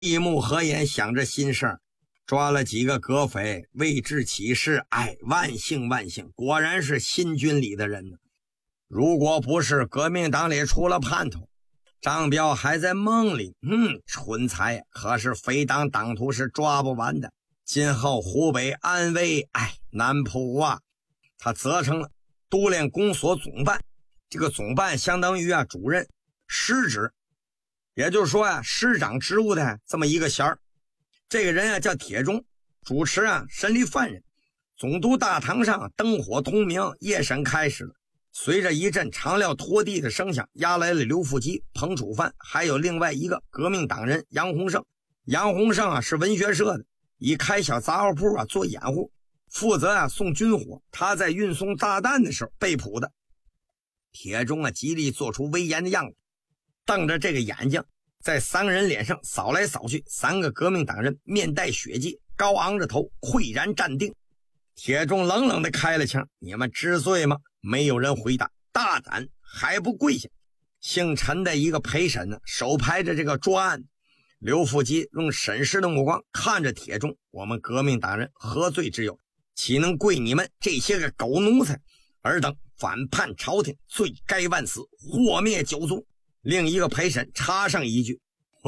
一目合眼想着心事儿，抓了几个革匪，为之起誓，万幸万幸，果然是新军里的人呢。如果不是革命党里出了叛徒，张彪还在梦里，蠢材，可是非当党徒是抓不完的。今后湖北安危，难扑啊！他责成了督练公所总办，这个总办相当于主任师职，也就是说师长职务的这么一个衔儿。这个人叫铁中，主持审理犯人。总督大堂上灯火通明，夜审开始了。随着一阵长料拖地的声响，押来了刘富基、彭楚帆，还有另外一个革命党人杨洪胜。杨洪胜是文学社的，以开小杂货铺做掩护，负责送军火。他在运送炸弹的时候被捕的。铁中极力做出威严的样子，瞪着这个眼睛在三个人脸上扫来扫去。三个革命党人面带血迹，高昂着头，喟然站定。铁中冷冷地开了枪：你们知罪吗？没有人回答。大胆还不跪下！姓陈的一个陪审手拍着这个桌案。刘富基用审视的目光看着铁中：我们革命党人何罪之有？岂能跪你们这些个狗奴才？尔等反叛朝廷，罪该万死，祸灭九族。另一个陪审插上一句：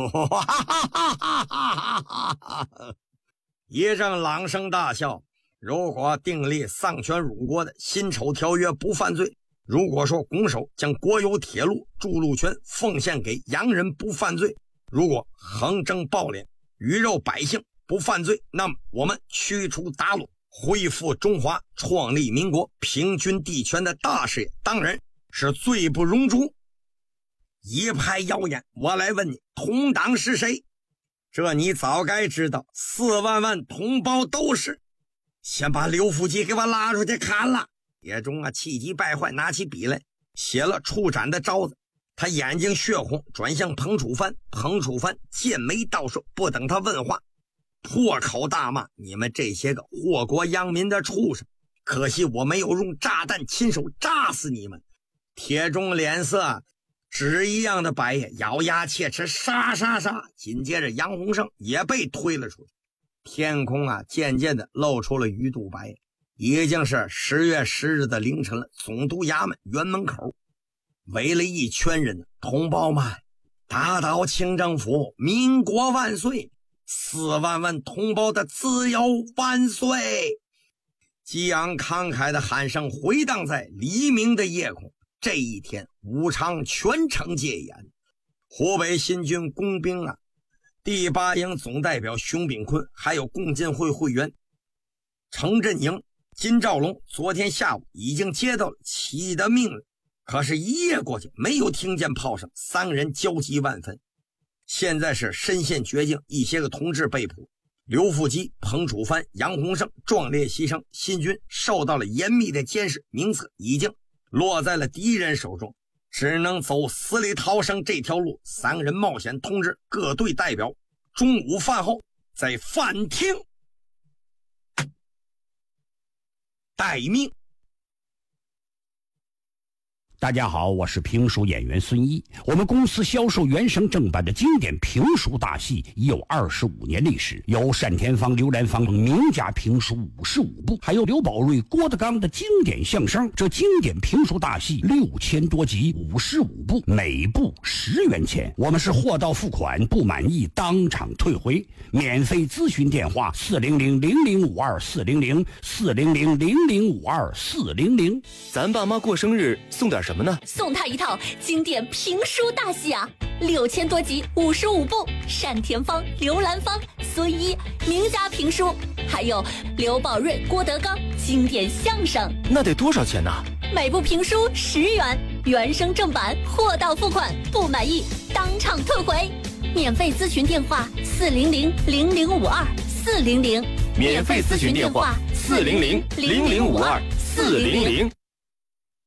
一阵朗声大笑。如果订立丧权辱国的辛丑条约不犯罪，如果说拱手将国有铁路筑路权奉献给洋人不犯罪，如果横征暴敛鱼肉百姓不犯罪，那么我们驱除鞑虏，恢复中华，创立民国，平均地权的大事业，当然是罪不容诛。一派谣言，我来问你，同党是谁？这你早该知道，4万万同胞都是。先把刘富基给我拉出去砍了！铁中气急败坏，拿起笔来写了处斩的招子。他眼睛血红，转向彭楚帆。彭楚帆剑眉倒竖，不等他问话，破口大骂：你们这些个祸国殃民的畜生！可惜我没有用炸弹亲手炸死你们！铁中脸色纸一样的白，咬牙切齿，杀杀杀！紧接着杨洪胜也被推了出去。天空渐渐的露出了鱼肚白，已经是10月10日的凌晨了。总督衙门园门口围了一圈人。同胞们，打倒清政府，民国万岁！4万万同胞的自由万岁！激昂慷慨的喊声回荡在黎明的夜空。这一天，武昌全城戒严。湖北新军工兵第8营总代表熊秉坤，还有共进会会员程振营、金兆龙，昨天下午已经接到了起义的命令。可是一夜过去，没有听见炮声，3个人焦急万分。现在是身陷绝境，一些个同志被捕，刘富基、彭楚帆、杨洪胜壮烈牺牲，新军受到了严密的监视，名册已经落在了敌人手中，只能走死里逃生这条路。3个人冒险通知各队代表，中午饭后在饭厅待命。 大家好，我是评书演员孙一。我们公司销售原声正版的经典评书大戏已有25年历史，有单田芳、刘兰芳名家评书55部，还有刘宝瑞、郭德纲的经典相声。这经典评书大戏6000多集，55部，每部10元钱。我们是货到付款，不满意当场退回。免费咨询电话400-0052-400，400-0052-400。 咱爸妈过生日送点什么呢？ 送他一套经典评书大戏啊，6000多集，55部，单田芳、刘兰芳、孙一名家评书，还有刘宝瑞、郭德纲经典相声。 那得多少钱呢？ 每部评书10元，原声正版，货到付款，不满意当场退回。免费咨询电话400-0052-400， 免费咨询电话400-0052-400。